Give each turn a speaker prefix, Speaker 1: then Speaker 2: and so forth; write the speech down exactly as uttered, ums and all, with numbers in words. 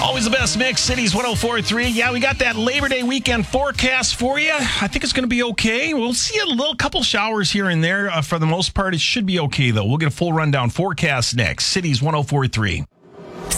Speaker 1: Always the best mix, Cities one oh four point three. Yeah, we got that Labor Day weekend forecast for you. I think it's going to be okay. We'll see a little couple showers here and there. Uh, for the most part, it should be okay, though. We'll get a full rundown forecast next. Cities one oh four point three.